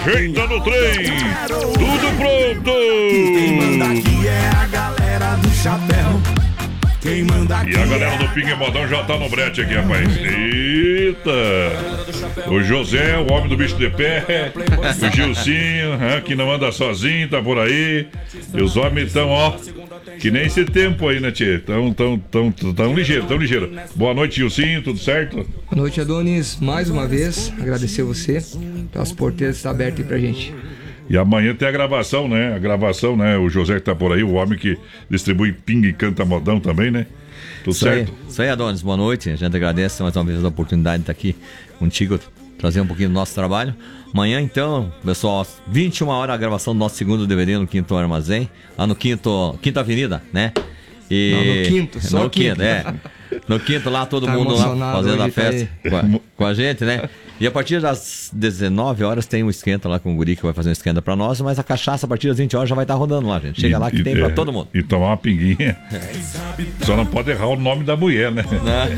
ajeita no trem. Tudo pronto. Quem manda aqui é a galera do chapéu. Quem manda aqui E a galera do Ping Modão já tá no brete aqui, rapaz. Eita! O José, o homem do bicho de pé. O Gilcinho, que não anda sozinho, tá por aí. E os homens estão, ó, que nem esse tempo aí, né, tchê? Tão ligeiro. Boa noite, Gilcinho, tudo certo? Boa noite, Adonis. Mais uma vez, agradecer você pelas porteiras que estão abertas aí pra gente. E amanhã tem a gravação, né? O José que tá por aí, o homem que distribui Ping e canta modão também, né? Tudo certo? Isso aí, Adonis. Boa noite. A gente agradece mais uma vez a oportunidade de estar aqui contigo, trazer um pouquinho do nosso trabalho. Amanhã, então, pessoal, às 21 horas, a gravação do nosso segundo DVD no Quinto Armazém, lá no Quinta Avenida, né? E... Não, no Quinto, só no Quinto, No Quinto, lá todo mundo lá fazendo a festa com a gente, né? E a partir das 19 horas tem um esquenta lá com o guri que vai fazer um esquenta pra nós, mas a cachaça a partir das 20 horas já vai estar rodando lá, gente. Chega lá que tem pra todo mundo. E tomar uma pinguinha. Só não pode errar o nome da mulher, né?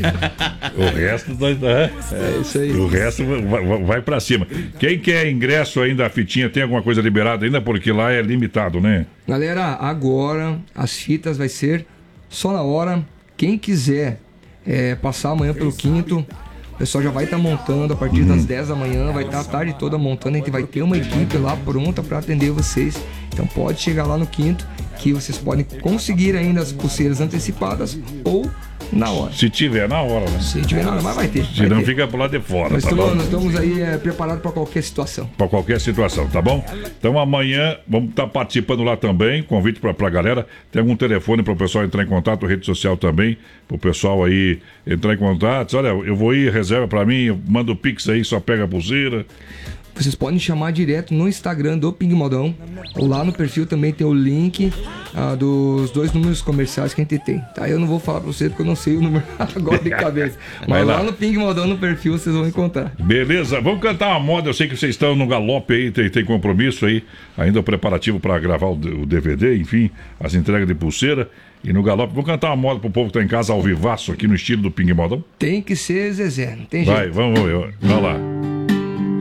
O resto... É isso aí. O resto vai pra cima. Quem quer ingresso ainda, a fitinha, tem alguma coisa liberada ainda? Porque lá é limitado, né? Galera, agora as fitas vai ser só na hora. Quem quiser passar amanhã pelo Quinto... O pessoal já vai estar montando a partir das 10 da manhã, vai estar a tarde toda montando, a gente vai ter uma equipe lá pronta para atender vocês. Então pode chegar lá no Quinto, que vocês podem conseguir ainda as pulseiras antecipadas ou na hora. Se tiver na hora, né? Se tiver na hora, mas vai ter. Se não, fica pro lado de fora, nós estamos aí preparados para qualquer situação. Para qualquer situação, tá bom? Então amanhã vamos estar participando lá também, convite pra galera. Tem algum telefone para o pessoal entrar em contato, rede social também, pro pessoal aí entrar em contato. Olha, eu vou ir, reserva para mim, manda o Pix aí, só pega a pulseira. Vocês podem chamar direto no Instagram do Ping Modão. Ou lá no perfil também tem o link dos 2 números comerciais que a gente tem. Tá? Eu não vou falar pra vocês porque eu não sei o número agora de cabeça. Mas lá no Ping Modão, no perfil, vocês vão encontrar. Beleza, vamos cantar uma moda. Eu sei que vocês estão no galope aí, tem compromisso aí. Ainda o preparativo para gravar o DVD, enfim, as entregas de pulseira. E no galope, vamos cantar uma moda pro povo que tá em casa ao vivaço aqui no estilo do Ping Modão? Tem que ser Zezé, não tem jeito. Vamos lá.